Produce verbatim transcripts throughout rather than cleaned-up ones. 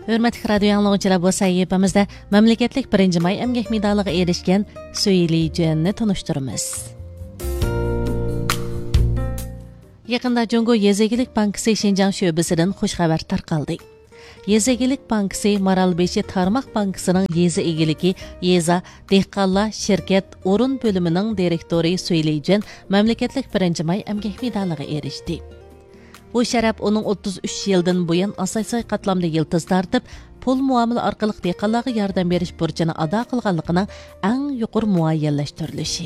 Hörmətli radio yanılğıcılar, bu sahifamızda mamlakatlik birinci may emgek medaliga erişken Söyle Juanni tanıştırımız. Yaqında Jungo Yezegilik Bankası Şinjan şöbesinden xoş xabar tarqaldı. Yezegilik Bankası Maralbeşi Tarmaq Bankasının yezi egiligi Yeza Dehqanlar Şirket Orun bölümünün direktori Söyle Juan mamlakatlik birinci may emgek medaliga erişdi. Bu şərəf onun o'ttiz uch yildan buyon asosiy qatlamda yıldız tartib, pul muomala orqali dehqonlarga yordam berish burchini ado qilganligining eng yuqori muayyanlashtirilishi.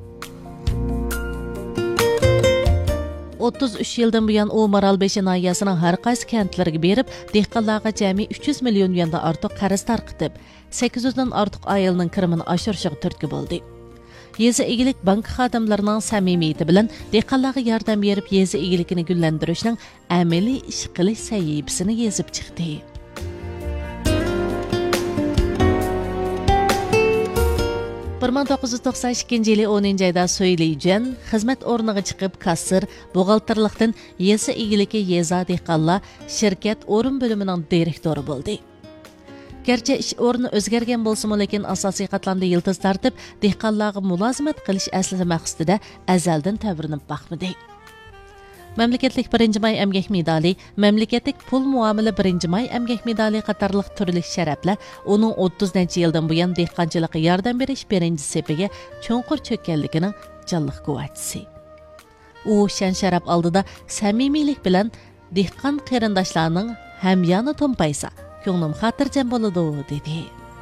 o'ttiz uch yildan buyon u Maralbeshi noyasining har qaysi kentlarga berib, dehqonlarga jami uch yuz million yuandan ortiq qarz tarqitib, sakkiz yuzdan ortiq oilaning kirimini oshirishiga turtki bo'ldi. Yezi egilik bank xodimlarining samimiyati bilan dehqonlarga yordam berib, yezi egiligini gullantirishning amaliy ish qilish sahifasini yezib chiqdi. bir ming to'qqiz yuz to'qson ikkinchi yili o'ninchi oyda Söyle Juan xizmat o'rniga chiqib, kassir, buxgalterlikdan yezi egiligi Yeza Dehqonlar Şirket Orun bölümünün direktori bo'ldi. Gerçi ish o'rni o'zgargan bo'lsa-mu, lekin asosiy qatlamda yıldız tartib, dehqonlarga mulozimat qilish asli maqsadida azaldan tavrinib boqmadi. Mamlakatlik birinchi may emgak medali, mamlakatlik pul muomala birinchi may emgak medali qatorliq turli sharaflar uning o'ttizinchi yildan buyon dehqonchilikqa yordam berish birinchi sepiga cho'nqur cho'kkanligining jonliq guvohchisi. U shan sharaf oldida samimiylik bilan dehqon qarindoshlarning hamyoni to'mpaysa ko'nglim xotirjam bo'ladi dedi.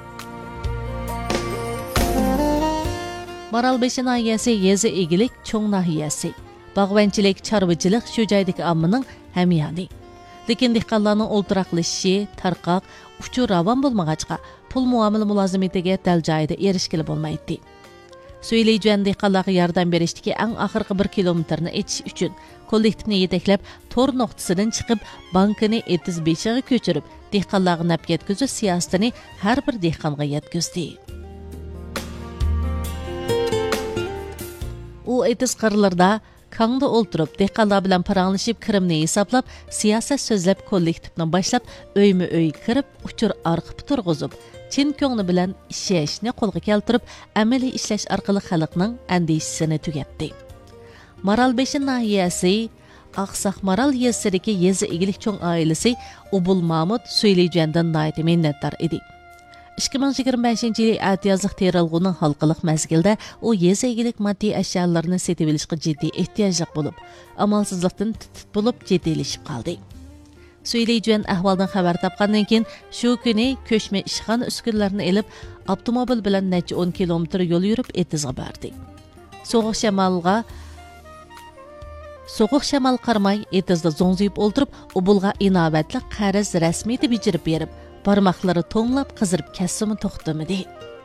Maralbeshi noyasi yezi egilik cho'ng noyasi. Bog'vanchilik, chorvachilik shu joydagi ommaning hamyoni. Lekin dehqonlarning o'ltiraqlashishi, tarqoq, uchu ravon bo'lmag'achqa pul muomala mulozimatiga dal joyida erishgili bo'lmaydi. Söyle Juan dehqonlarga yordam berishdagi eng oxirgi bir kilometrni etish uchun kollektivni yetaklab, tor nuqtasidan chiqib, bankini o'ttiz beshiga ko'chirib, dehqonlarga naf yetkazish siyosatini har bir dehqonga yetkazdi. U etiz qirlarda kangda o'ltirib, dehqonlar bilan paranglashib, kirimni hisoblab, siyosat so'zlab, kollektivni boshlab, o'yma-o'y kirib, uchur arqib turg'izib, chin ko'ngli bilan ishashni qo'lga keltirib, amaliy ishlash orqali xalqning andishisini tugatdi. Maralbeshi noyasi Aqsaq Maral yezisidagi yezi egilik cho'ng oilasi Ubul Mahmud Söyle Juandan nihoyat minnatdor edi. ikki ming yigirma beshinchi yili atiyozliq terilg'uning xalqiliq mezgilda u yezi egilik moddiy ashyolarni setib olishga jiddiy ehtiyojliq bo'lib, amalsizlikdan titib bo'lib jiddiylashib qoldi. Söyle Juan ahvoldan xabar topgandan keyin shu kuni ko'chma ishxona uskunalarini elib, avtomobil bilan necha o'n kilometr yo'l yurib Etizga bordi. So'g'uq shamolga Soğuq shamol qarmay Etizda zo'ngziyib o'ltirib, Ubulga inobatli qarz rasmiyati bijirib berib, barmoqlari to'nglab qizirib kassimi to'xtamadi.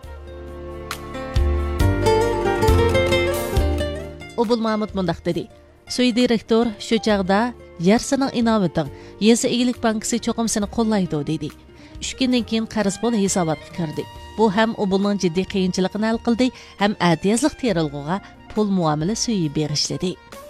Ubul Mahmud mundaq dedi: "So'y direktor shu chaqda yarsining inovating Yezi egilik bankasi cho'qim seni qo'llaydi" dedi. uch kundan keyin qarz pul hisobotga kirdi. Bu ham Ubulning jiddiy qiyinchiligini hal qildi, ham atiyozliq terilg'uga pul muomala suyi berishladi.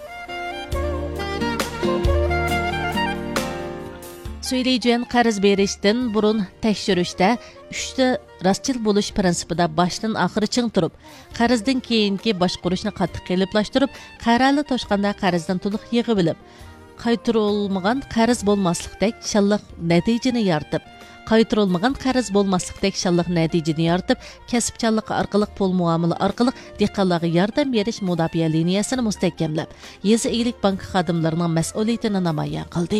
Söyle Juan qarz berishdan burun tekshirishda uchta rostchil bo'lish prinsipida boshdan oxiri ching turib, qarzdan keyingi boshqarishni qattiq qiliplashtirib, qarorli toshqanda qarzdan to'liq yig'ib olib, qaytarilmagan qarz bo'lmaslikdek shalliq natijani yaratib, qaytarilmagan qarz bo'lmaslikdek shalliq natijani yaratib, kasbchanlik orqali pul muomala orqali dehqonlarga yordam berish mudofaa liniyasini mustahkamlab, yezi egilik bank xodimlarining mas'uliyatini namoyon qildi.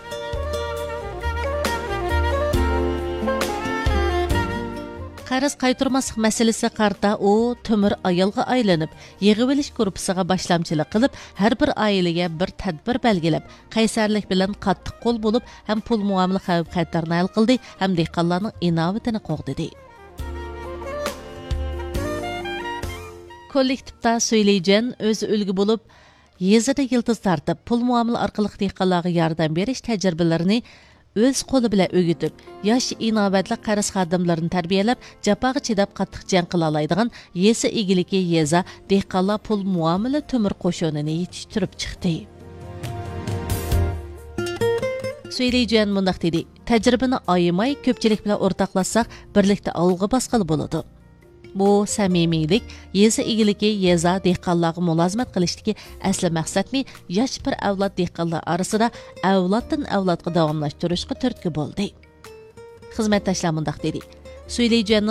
Qarz qaytarmaslik masalasi qarta u temir ayolga aylanib, yig'ib olish gruppasiga boshlamchilik qilib, har bir oilaga bir tadbir belgilab, qaysarlik bilan qattiq qo'l bo'lib, ham pul muomala xavf-xatarni hal qildi, ham dehqonlarning inovatini qo'g'didi. Kollektivda Söyle Juan o'zi ulgu bo'lib, yezida yıldız tartib, pul muomala orqali dehqonlarga yordam berish tajribalarini o'z qo'li bilan o'gitib, yosh inovatli qarz xodimlarini tarbiyalab, jafoga chidab qattiq jang qila oladigan yesi egiligi yeza dehqonlar pul muomala temir qo'shonini yetishtirib chiqdi. Сөйлейжен мұндақ dedi. Təcrübəni ayımay köpçilik bilan ortaqlaşsaq, birlikdə alğa basqalı boladı. Bu samimiylik, yeza egiligi, yeza dehqonlarga mulozimat qilishdagi asli maqsadni yosh bir avlod dehqonlar orasida avloddan avlodga davomlashtirishga turtki bo'ldi. Xizmatdoshlar mundaq dedi. Сөйлейженнің